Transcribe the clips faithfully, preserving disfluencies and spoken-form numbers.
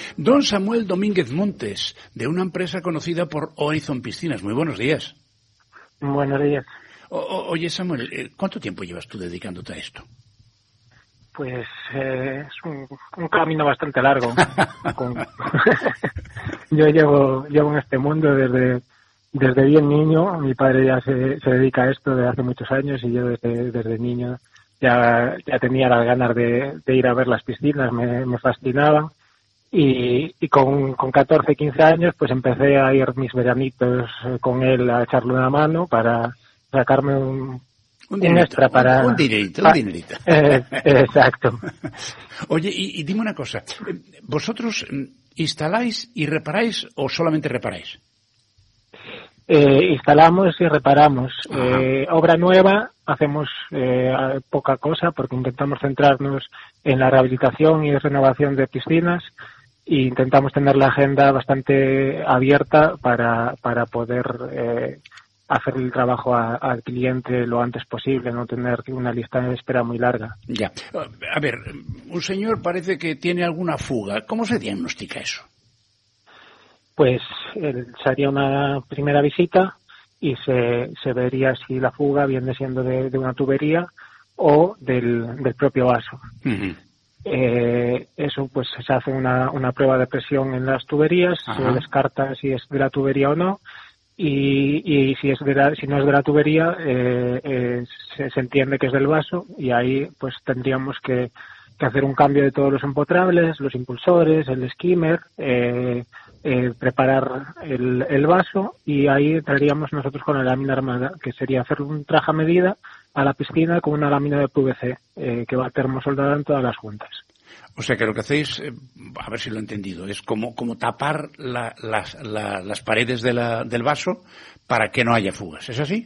Don Samuel Domínguez Montes, de una empresa conocida por Horizon Piscinas. Muy buenos días. Buenos días. O, o, oye, Samuel, ¿cuánto tiempo llevas tú dedicándote a esto? Pues eh, es un, un camino bastante largo. Con... Yo llevo llevo en este mundo desde desde bien niño. Mi padre ya se, se dedica a esto desde hace muchos años y yo desde, desde niño ya ya tenía las ganas de, de ir a ver las piscinas, me, me fascinaban. Y, y con, con catorce, quince años pues empecé a ir mis veranitos con él a echarle una mano para sacarme un... Un, dinerito, un extra para... Un, un dinerito, un dinerito. Eh, exacto. Oye, y, y dime una cosa. ¿Vosotros instaláis y reparáis o solamente reparáis? Eh, instalamos y reparamos. Eh, obra nueva hacemos eh, poca cosa porque intentamos centrarnos en la rehabilitación y renovación de piscinas e intentamos tener la agenda bastante abierta para, para poder... Eh, hacer el trabajo a, al cliente lo antes posible, no tener una lista de espera muy larga. Ya. A ver, un señor parece que tiene alguna fuga. ¿Cómo se diagnostica eso? Pues eh, se haría una primera visita y se, se vería si la fuga viene siendo de, de una tubería o del, del propio vaso. Uh-huh. Eh, eso pues se hace una, una prueba de presión en las tuberías, uh-huh. Se descarta si es de la tubería o no. Y, y si es de la, si no es de la tubería eh, eh, se, se entiende que es del vaso y ahí pues tendríamos que, que hacer un cambio de todos los empotrables, los impulsores, el skimmer, eh, eh, preparar el, el vaso y ahí entraríamos nosotros con la lámina armada, que sería hacer un traje a medida a la piscina con una lámina de P V C eh, que va termosoldada en todas las juntas. O sea que lo que hacéis, eh, a ver si lo he entendido, es como, como tapar la, las, la, las paredes de la, del vaso para que no haya fugas, ¿es así?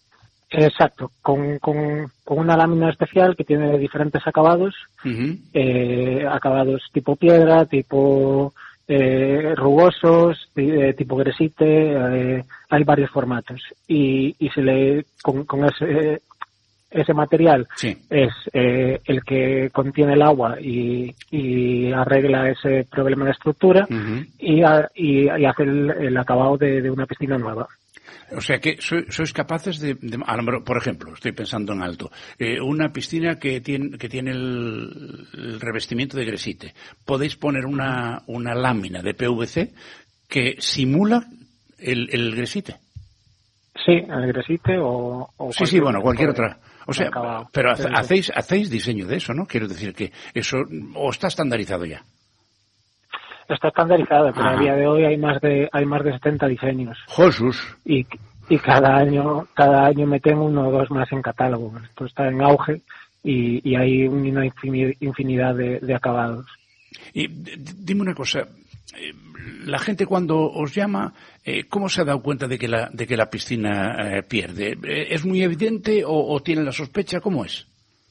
Exacto, con, con, con una lámina especial que tiene diferentes acabados, uh-huh. eh, acabados tipo piedra, tipo eh, rugosos, eh, tipo gresite, eh, hay varios formatos y, y se le con, con ese eh, ese material sí. es eh, el que contiene el agua y, y arregla ese problema de estructura uh-huh. y, a, y, y hace el, el acabado de, de una piscina nueva. O sea que sois, sois capaces de, de, por ejemplo, estoy pensando en alto, eh, una piscina que tiene, que tiene el, el revestimiento de gresite. Podéis poner una, una lámina de P V C que simula el, el gresite. Sí, el gresite o... o sí, sí, bueno, cualquier otra. O sea, acabado. Pero hacéis, hacéis diseño de eso, ¿no? Quiero decir que eso, o está estandarizado ya. Está estandarizado, pero Ajá. a día de hoy hay más de hay más de setenta diseños. ¡Jesús! Y, y cada año cada año meten uno o dos más en catálogo. Esto está en auge y, y hay una infinidad de, de acabados. Y dime una cosa, la gente cuando os llama, eh, ¿cómo se ha dado cuenta de que la de que la piscina eh, pierde? ¿Es muy evidente o, o tienen la sospecha? ¿Cómo es?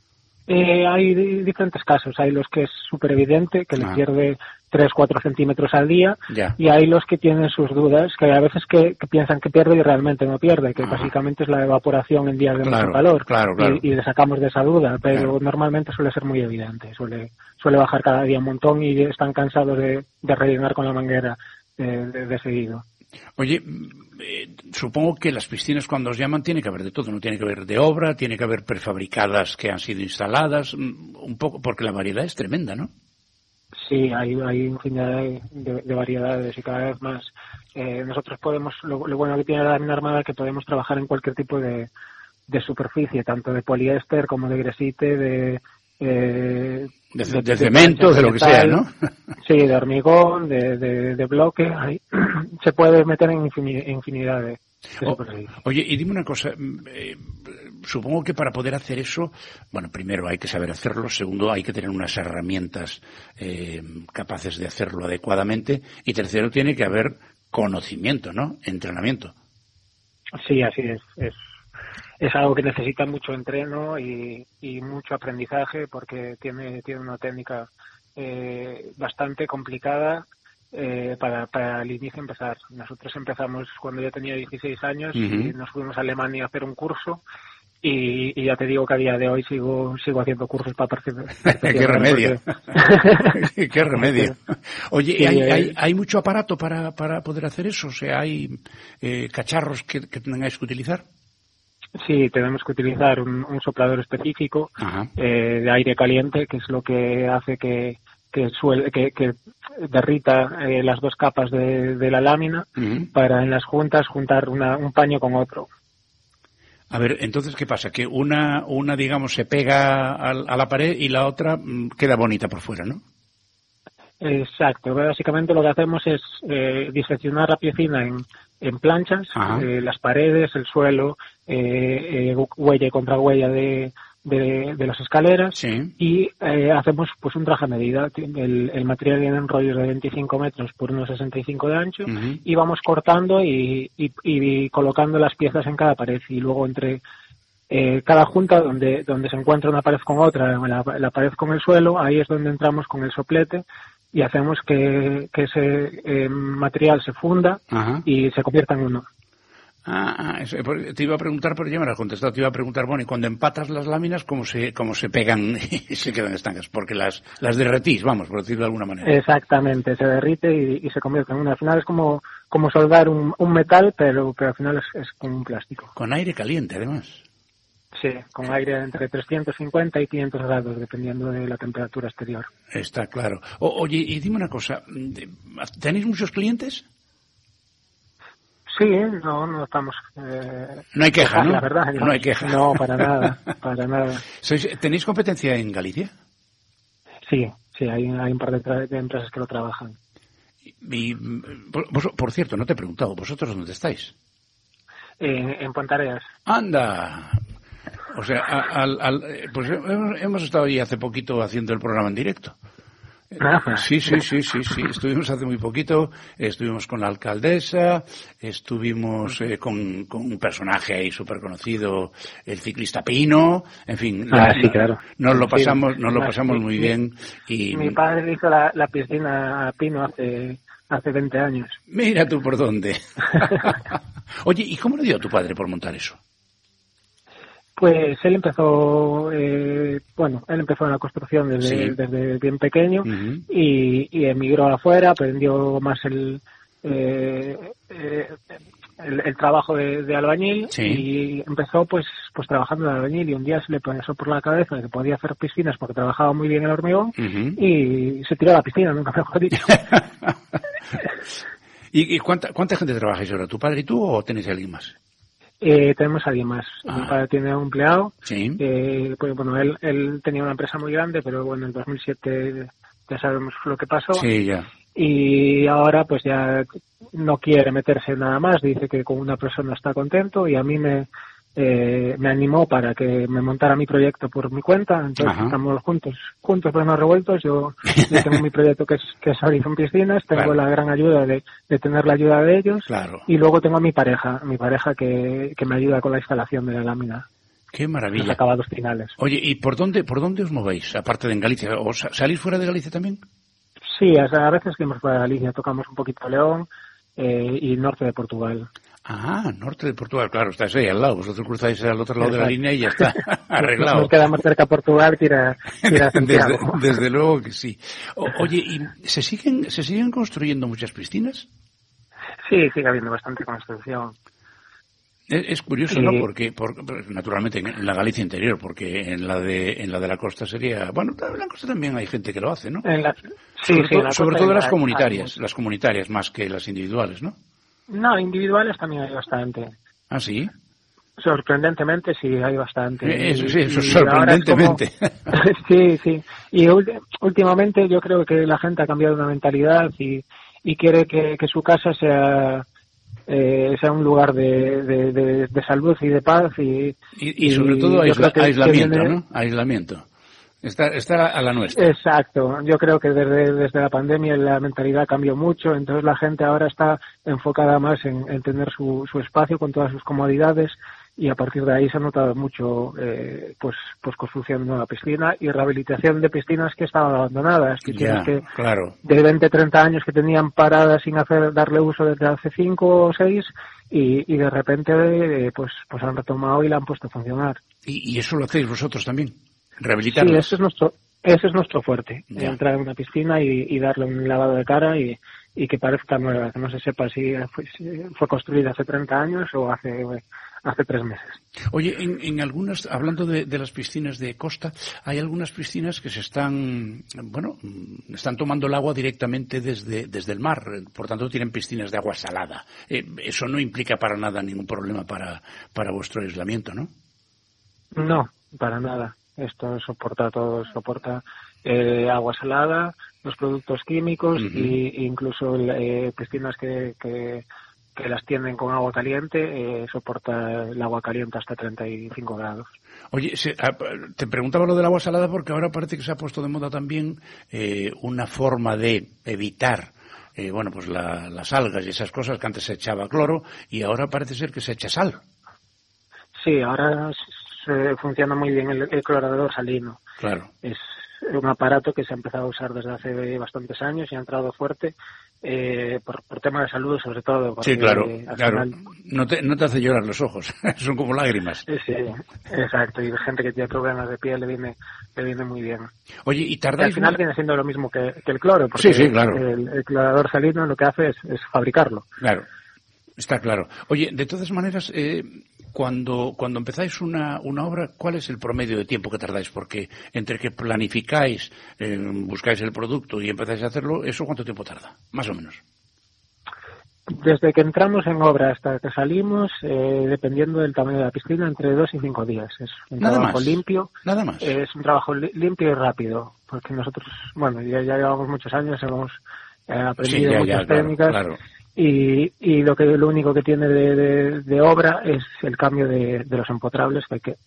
Eh, hay diferentes casos. Hay los que es súper evidente, que ah. le pierde tres, cuatro centímetros al día, ya. Y hay los que tienen sus dudas, que hay a veces que, que piensan que pierde y realmente no pierde, que ah. básicamente es la evaporación en días de claro, mucho calor. Claro, claro. Y, y le sacamos de esa duda, pero claro. normalmente suele ser muy evidente, suele suele bajar cada día un montón y están cansados de, de rellenar con la manguera de, de, de seguido. Oye, eh, supongo que las piscinas cuando os llaman tiene que haber de todo, no tiene que haber de obra, tiene que haber prefabricadas que han sido instaladas, un poco, porque la variedad es tremenda, ¿no? Sí, hay, hay infinidad de, de, de variedades y cada vez más. Eh, nosotros podemos, lo, lo bueno que tiene la lámina armada es que podemos trabajar en cualquier tipo de, de superficie, tanto de poliéster como de gresite, de... Eh, de, de, de cemento, de, de lo que sea, ¿no? Sí, de hormigón, de, de, de bloque, ahí se puede meter en infinidad de... O, oye, y dime una cosa, eh, supongo que para poder hacer eso, bueno, primero hay que saber hacerlo, segundo hay que tener unas herramientas eh, capaces de hacerlo adecuadamente y tercero tiene que haber conocimiento, ¿no? Entrenamiento. Sí, así es, es es algo que necesita mucho entreno y, y mucho aprendizaje porque tiene tiene una técnica eh, bastante complicada. Eh, para, para el inicio empezar. Nosotros empezamos cuando yo tenía dieciséis años uh-huh. y nos fuimos a Alemania a hacer un curso Y, y ya te digo que a día de hoy sigo sigo haciendo cursos para participar. ¡Qué remedio! Porque... ¡Qué remedio! Oye, sí, ¿hay, eh... hay, ¿hay mucho aparato para, para poder hacer eso? O sea, ¿hay eh, cacharros que, que tengáis que utilizar? Sí, tenemos que utilizar un, un soplador específico eh, de aire caliente, que es lo que hace que que, suele, que, que derrita eh, las dos capas de, de la lámina uh-huh. para en las juntas juntar una, un paño con otro. A ver, entonces, ¿qué pasa? Que una, una digamos, se pega a, a la pared y la otra mmm, queda bonita por fuera, ¿no? Exacto. Básicamente lo que hacemos es eh, diseccionar la piecina en, en planchas, eh, las paredes, el suelo, eh, eh, huella y contra huella de, de, de las escaleras sí. y eh, hacemos pues un traje a medida. El, el material viene en rollos de veinticinco metros por unos sesenta y cinco de ancho uh-huh. y vamos cortando y, y, y colocando las piezas en cada pared y luego entre eh, cada junta donde donde se encuentra una pared con otra, la, la pared con el suelo, ahí es donde entramos con el soplete y hacemos que, que ese eh, material se funda uh-huh. y se convierta en uno. Ah, eso, te iba a preguntar, pero ya me lo has contestado, te iba a preguntar, bueno, y cuando empatas las láminas, ¿cómo se, cómo se pegan y se quedan estancas? Porque las, las derretís, vamos, por decirlo de alguna manera. Exactamente, se derrite y, y se convierte en una. Al final es como, como soldar un, un metal, pero, pero al final es, es como un plástico. Con aire caliente, además. Sí, con aire entre trescientos cincuenta y quinientos grados, dependiendo de la temperatura exterior. Está claro. O, oye, y dime una cosa, ¿tenéis muchos clientes? Sí, no, no estamos... Eh, no hay queja, ¿no? La verdad, no, no hay queja. No, para nada, para nada. ¿Tenéis competencia en Galicia? Sí, sí, hay, hay un par de, tra- de empresas que lo trabajan. Y, vos, por cierto, no te he preguntado, ¿vosotros dónde estáis? Eh, en Pontareas. ¡Anda! O sea, al, al, pues hemos, hemos estado ahí hace poquito haciendo el programa en directo. Sí, sí, sí, sí, sí. Estuvimos hace muy poquito, estuvimos con la alcaldesa, estuvimos eh, con, con un personaje ahí súper conocido, el ciclista Pino, en fin. Ah, la, sí, claro. Nos lo pasamos, nos lo pasamos muy bien. Y mi padre hizo la, la piscina a Pino hace, hace veinte años. Mira tú por dónde. Oye, ¿y cómo le dio a tu padre por montar eso? Pues él empezó, eh, bueno, él empezó en la construcción desde, sí. desde bien pequeño uh-huh. y, y emigró afuera, aprendió más el, eh, eh, el, el trabajo de, de albañil sí. y empezó pues pues trabajando de albañil y un día se le pasó por la cabeza que podía hacer piscinas porque trabajaba muy bien el hormigón uh-huh. y se tiró a la piscina, nunca mejor dicho. ¿Y, y cuánta, cuánta gente trabajáis ahora? ¿Tu padre y tú o tenéis alguien más? Eh, tenemos a alguien más. Ah. Mi padre tiene un empleado. Sí. Eh, pues, bueno, él, él tenía una empresa muy grande, pero bueno, en dos mil siete ya sabemos lo que pasó. Sí, ya. Y ahora pues ya no quiere meterse nada más. Dice que con una persona está contento y a mí me eh, me animó para que me montara mi proyecto por mi cuenta. Entonces Ajá. estamos juntos, juntos pero no revueltos. Yo, yo tengo mi proyecto que es, que es Horizon Piscinas. Tengo claro. la gran ayuda de, de tener la ayuda de ellos. Claro. Y luego tengo a mi pareja, mi pareja que, que me ayuda con la instalación de la lámina. Qué maravilla. Los acabados finales. Oye, ¿y por dónde, por dónde os movéis? Aparte de en Galicia, ¿o salís fuera de Galicia también? Sí, a veces que hemos fuera de Galicia, tocamos un poquito León eh, y norte de Portugal. Ah, norte de Portugal, claro, estáis ahí al lado. Vosotros cruzáis al otro lado Exacto. de la línea y ya está arreglado. Nos queda más cerca Portugal que ir a, que ir a Santiago. Desde, desde luego que sí. O, oye, ¿y se siguen, se siguen construyendo muchas piscinas? Sí, sigue habiendo bastante construcción. Es, es curioso, sí. ¿no? Porque, por, naturalmente, en la Galicia interior, porque en la de en la de la costa sería... Bueno, en la costa también hay gente que lo hace, ¿no? En la, sí, sobre sí, todo, la sobre todo las comunitarias, hay... las comunitarias más que las individuales, ¿no? No, individuales también hay bastante. ¿Ah, sí? Sorprendentemente sí, hay bastante. Eso sí, eso sorprendentemente. Como... sí, sí. Y últimamente yo creo que la gente ha cambiado una mentalidad y, y quiere que, que su casa sea... Eh, sea un lugar de, de, de, de salud y de paz y, y, y sobre y todo aisla, que, aislamiento, que viene... ¿no? Aislamiento. Está, está a la nuestra. Exacto. Yo creo que desde, desde la pandemia la mentalidad cambió mucho, entonces la gente ahora está enfocada más en, en tener su, su espacio con todas sus comodidades y a partir de ahí se ha notado mucho eh, pues pues construcción de nueva piscina y rehabilitación de piscinas que estaban abandonadas, que ya, tienes que claro. de veinte, treinta años que tenían paradas sin hacer darle uso desde hace cinco o seis y, y de repente eh, pues pues han retomado y la han puesto a funcionar. ¿Y, y eso lo hacéis vosotros también? ¿Rehabilitarlos? Sí, ese es nuestro, ese es nuestro fuerte, Ya. entrar en una piscina y, y darle un lavado de cara y, y que parezca nueva, que no se sepa si fue, si fue construida hace treinta años o hace hace tres meses. Oye, en, en algunas, hablando de, de las piscinas de costa, hay algunas piscinas que se están, bueno, están tomando el agua directamente desde, desde el mar, por tanto tienen piscinas de agua salada. Eh, eso no implica para nada ningún problema para, para vuestro aislamiento, ¿no? No, para nada. Esto soporta todo, soporta eh, agua salada, los productos químicos uh-huh. y incluso eh, piscinas que, que, que las tienen con agua caliente, eh, soporta el agua caliente hasta treinta y cinco grados. Oye, se, a, te preguntaba lo del agua salada porque ahora parece que se ha puesto de moda también eh, una forma de evitar eh, bueno, pues la, las algas y esas cosas que antes se echaba cloro y ahora parece ser que se echa sal. Sí, ahora se funciona muy bien el, el clorador salino. Claro. Es un aparato que se ha empezado a usar desde hace bastantes años y ha entrado fuerte eh, por, por tema de salud, sobre todo. Sí, claro, eh, claro. Final... No te, no te hace llorar los ojos, son como lágrimas. Sí, exacto, y gente que tiene problemas de piel le viene, le viene muy bien. Oye, ¿y tardáis? Al final una... viene siendo lo mismo que, que el cloro, porque sí, sí, claro. el, el clorador salino lo que hace es, es fabricarlo. Claro. Está claro. Oye, de todas maneras, eh, cuando cuando empezáis una, una obra, ¿cuál es el promedio de tiempo que tardáis? Porque entre que planificáis, eh, buscáis el producto y empezáis a hacerlo, ¿eso cuánto tiempo tarda? Más o menos. Desde que entramos en obra hasta que salimos, eh, dependiendo del tamaño de la piscina, entre dos y cinco días. Es un Nada trabajo más. limpio. Nada más. Eh, es un trabajo li- limpio y rápido, porque nosotros, bueno, ya, ya llevamos muchos años, hemos eh, aprendido sí, ya, muchas ya, claro, técnicas. Claro. Y, y lo que lo único que tiene de, de, de obra es el cambio de, de los empotrables, que hay que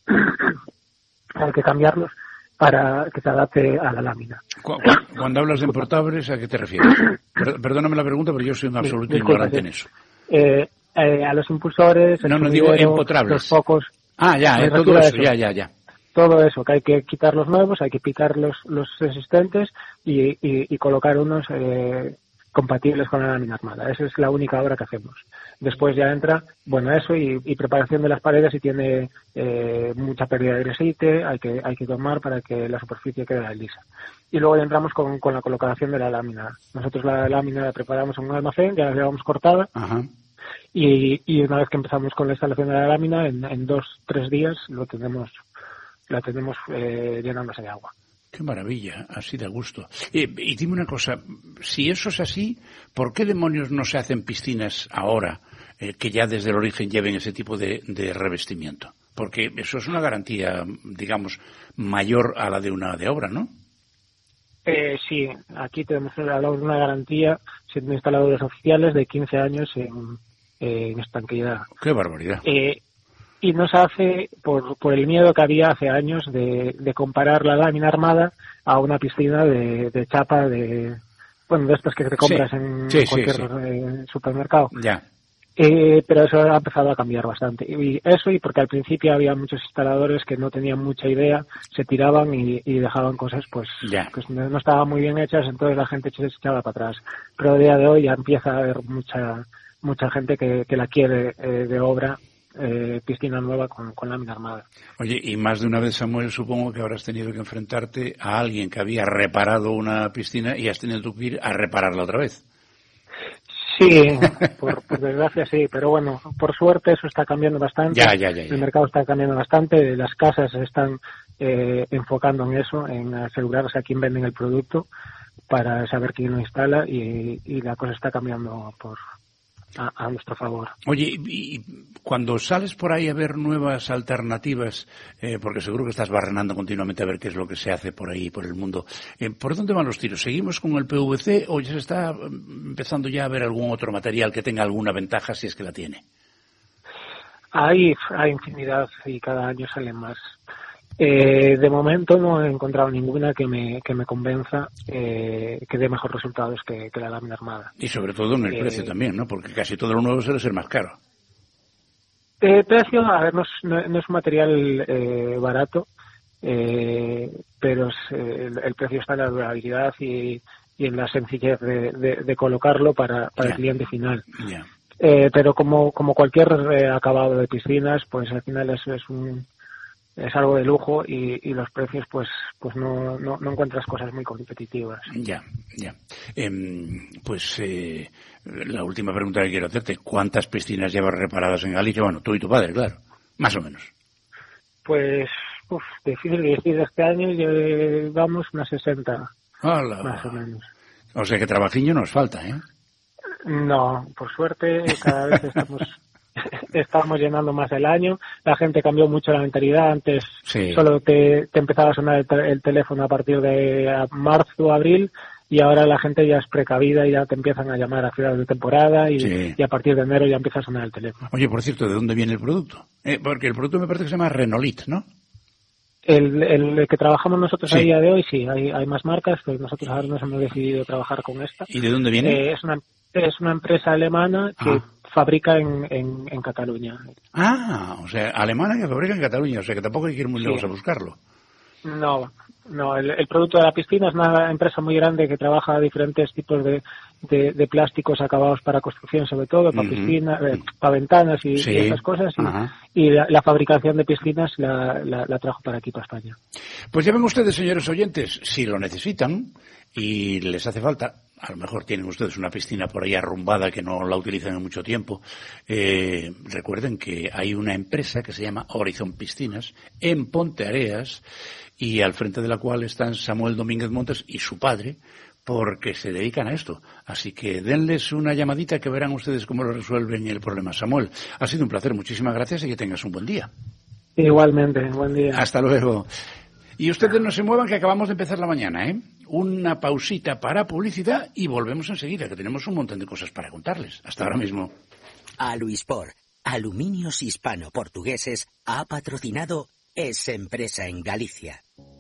hay que cambiarlos para que se adapte a la lámina. Cuando hablas de empotrables, ¿a qué te refieres? Perdóname la pregunta, pero yo soy un absoluto Disculpa, ignorante en eso. Eh, eh, a los impulsores, no, no digo empotrables. Los focos. Ah, ya, eh, todo eso, eso, ya, ya, ya. Todo eso, que hay que quitar los nuevos, hay que picar los, los existentes y, y, y colocar unos eh, compatibles con la lámina armada. Esa es la única obra que hacemos. Después ya entra, bueno, eso y, y preparación de las paredes si tiene eh, mucha pérdida de gresite, hay que hay que tomar para que la superficie quede lisa. Y luego ya entramos con, con la colocación de la lámina. Nosotros la lámina la preparamos en un almacén, ya la llevamos cortada. Ajá. Y, y una vez que empezamos con la instalación de la lámina, en, en dos, tres días lo tenemos, la tenemos eh, llenándose de agua. Qué maravilla, así de gusto. Eh, y dime una cosa, si eso es así, ¿por qué demonios no se hacen piscinas ahora eh, que ya desde el origen lleven ese tipo de, de revestimiento? Porque eso es una garantía, digamos, mayor a la de una de obra, ¿no? Eh, sí, aquí tenemos hablamos de una garantía siendo instaladores oficiales de quince años en, eh, en estanqueidad. ¡Qué barbaridad! Eh, y no se hace por, por el miedo que había hace años de, de comparar la lámina armada a una piscina de, de chapa de, bueno, de estas que te compras sí, en sí, cualquier sí, sí. Eh, supermercado. Ya. Eh, pero eso ha empezado a cambiar bastante. Y eso y porque al principio había muchos instaladores que no tenían mucha idea, se tiraban y, y dejaban cosas pues ya. que no, no estaban muy bien hechas, entonces la gente se echaba para atrás. Pero a día de hoy ya empieza a haber mucha mucha gente que, que la quiere eh, de obra. Eh, piscina nueva con, con lámina armada. Oye, y más de una vez, Samuel, supongo que habrás tenido que enfrentarte a alguien que había reparado una piscina y has tenido que ir a repararla otra vez. Sí, por, por desgracia sí, pero bueno, por suerte eso está cambiando bastante. Ya, ya, ya, ya. El mercado está cambiando bastante, las casas se están eh, enfocando en eso, en asegurarse a quién venden el producto para saber quién lo instala y, y la cosa está cambiando por A, a nuestro favor. Oye, y, y cuando sales por ahí a ver nuevas alternativas, eh, porque seguro que estás barrenando continuamente a ver qué es lo que se hace por ahí, por el mundo, eh, ¿por dónde van los tiros? ¿Seguimos con el P V C o ya se está empezando ya a ver algún otro material que tenga alguna ventaja si es que la tiene? Hay, hay infinidad y cada año salen más. Eh, de momento no he encontrado ninguna que me que me convenza eh, que dé mejores resultados que, que la lámina armada. Y sobre todo en el eh, precio también, ¿no? Porque casi todo lo nuevo suele ser más caro. El precio, a ver, no es, no, no es un material eh, barato, eh, pero es, eh, el, el precio está en la durabilidad y, y en la sencillez de, de, de colocarlo para, para el cliente final. Yeah. Eh, pero como como cualquier eh, acabado de piscinas, pues al final es, es un es algo de lujo y, y los precios pues pues no, no no encuentras cosas muy competitivas. Ya, ya. Eh, pues eh, la última pregunta que quiero hacerte, ¿cuántas piscinas llevas reparadas en Galicia? Bueno, tú y tu padre, claro, más o menos. Pues uf, difícil de decir, este año llevamos unas sesenta. ¡Hala! Más o menos. O sea que trabajiño nos falta, ¿eh? No, por suerte cada vez estamos estamos llenando más el año. La gente cambió mucho la mentalidad. Antes sí. solo te, te empezaba a sonar el, te- el teléfono a partir de marzo, abril, y ahora la gente ya es precavida y ya te empiezan a llamar a finales de temporada y, sí. y a partir de enero ya empieza a sonar el teléfono. Oye, por cierto, ¿de dónde viene el producto? Eh, porque el producto me parece que se llama Renolit, ¿no? El, el que trabajamos nosotros sí. a día de hoy, sí, hay, hay más marcas, pero nosotros ahora nos hemos decidido trabajar con esta. ¿Y de dónde viene? Eh, es una es una empresa alemana que ah. fabrica en, en, en Cataluña. Ah, o sea, alemana que fabrica en Cataluña, o sea que tampoco hay que ir muy lejos sí. a buscarlo. No, no, el, el producto de la piscina es una empresa muy grande que trabaja diferentes tipos de, de, de plásticos acabados para construcción, sobre todo, para uh-huh. piscinas, eh, para ventanas y, sí. y esas cosas, y, y la, la fabricación de piscinas la, la, la trajo para aquí, para España. Pues ya ven ustedes, señores oyentes, si lo necesitan y les hace falta, a lo mejor tienen ustedes una piscina por ahí arrumbada que no la utilizan en mucho tiempo, eh, recuerden que hay una empresa que se llama Horizon Piscinas en Ponteareas y al frente de la cual están Samuel Domínguez Montes y su padre, porque se dedican a esto. Así que denles una llamadita que verán ustedes cómo lo resuelven el problema. Samuel, ha sido un placer, muchísimas gracias y que tengas un buen día. Igualmente, buen día. Hasta luego. Y ustedes no se muevan que acabamos de empezar la mañana, ¿eh? Una pausita para publicidad y volvemos enseguida, que tenemos un montón de cosas para contarles. Hasta ahora mismo. Aluispor, Aluminios Hispano-Portugueses, ha patrocinado esa empresa en Galicia.